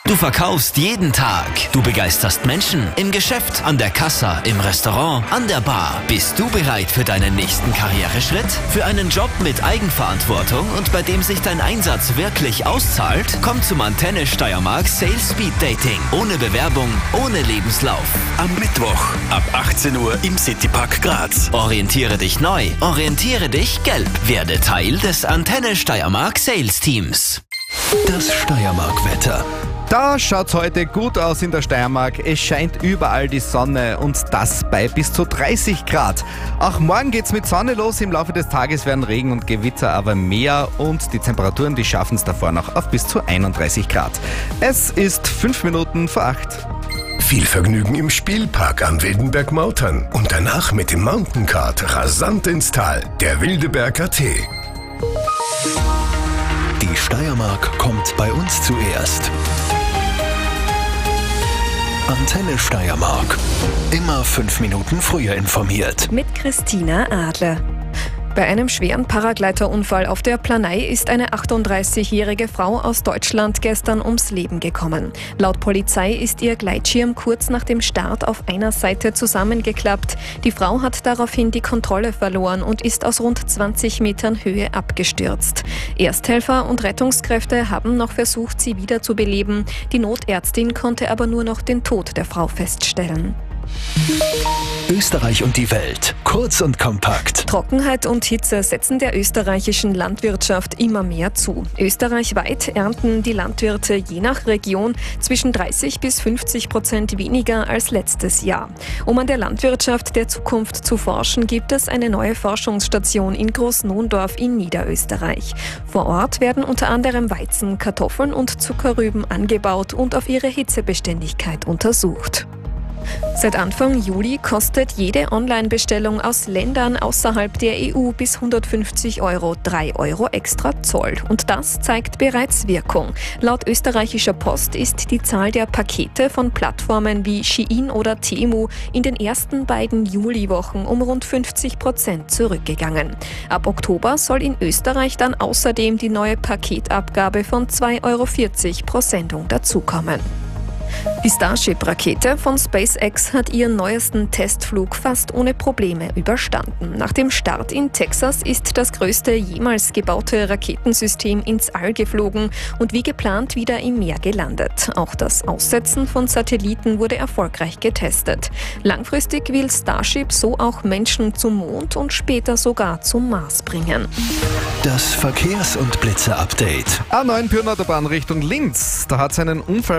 Du verkaufst jeden Tag. Du begeisterst Menschen im Geschäft, an der Kassa, im Restaurant, an der Bar. Bist du bereit für deinen nächsten Karriereschritt? Für einen Job mit Eigenverantwortung und bei dem sich dein Einsatz wirklich auszahlt? Komm zum Antenne Steiermark Sales Speed Dating. Ohne Bewerbung, ohne Lebenslauf. Am Mittwoch ab 18 Uhr im Citypark Graz. Orientiere dich neu. Orientiere dich gelb. Werde Teil des Antenne Steiermark Sales Teams. Das Steiermark-Wetter. Da schaut's heute gut aus in der Steiermark. Es scheint überall die Sonne und das bei bis zu 30 Grad. Auch morgen geht's mit Sonne los. Im Laufe des Tages werden Regen und Gewitter aber mehr und die Temperaturen, die schaffen es davor noch auf bis zu 31 Grad. Es ist 5 Minuten vor 8. Viel Vergnügen im Spielpark am Wildenberg-Mautern und danach mit dem Mountain-Kart rasant ins Tal, der Wildeberger Tee. Die Steiermark kommt bei uns zuerst. Antenne Steiermark. Immer 5 Minuten früher informiert. Mit Christina Adler. Bei einem schweren Paragleiterunfall auf der Planei ist eine 38-jährige Frau aus Deutschland gestern ums Leben gekommen. Laut Polizei ist ihr Gleitschirm kurz nach dem Start auf einer Seite zusammengeklappt. Die Frau hat daraufhin die Kontrolle verloren und ist aus rund 20 Metern Höhe abgestürzt. Ersthelfer und Rettungskräfte haben noch versucht, sie wiederzubeleben. Die Notärztin konnte aber nur noch den Tod der Frau feststellen. Österreich und die Welt. Kurz und kompakt. Trockenheit und Hitze setzen der österreichischen Landwirtschaft immer mehr zu. Österreichweit ernten die Landwirte je nach Region zwischen 30-50% weniger als letztes Jahr. Um an der Landwirtschaft der Zukunft zu forschen, gibt es eine neue Forschungsstation in Großnondorf in Niederösterreich. Vor Ort werden unter anderem Weizen, Kartoffeln und Zuckerrüben angebaut und auf ihre Hitzebeständigkeit untersucht. Seit Anfang Juli kostet jede Online-Bestellung aus Ländern außerhalb der EU bis 150 € 3 € extra Zoll. Und das zeigt bereits Wirkung. Laut österreichischer Post ist die Zahl der Pakete von Plattformen wie Shein oder Temu in den ersten beiden Juliwochen um rund 50% zurückgegangen. Ab Oktober soll in Österreich dann außerdem die neue Paketabgabe von 2,40 € pro Sendung dazukommen. Die Starship-Rakete von SpaceX hat ihren neuesten Testflug fast ohne Probleme überstanden. Nach dem Start in Texas ist das größte jemals gebaute Raketensystem ins All geflogen und wie geplant wieder im Meer gelandet. Auch das Aussetzen von Satelliten wurde erfolgreich getestet. Langfristig will Starship so auch Menschen zum Mond und später sogar zum Mars bringen. Das Verkehrs- und Blitzer-Update. A9 Pyrnenautobahn Richtung Linz. Da hat es einen Unfall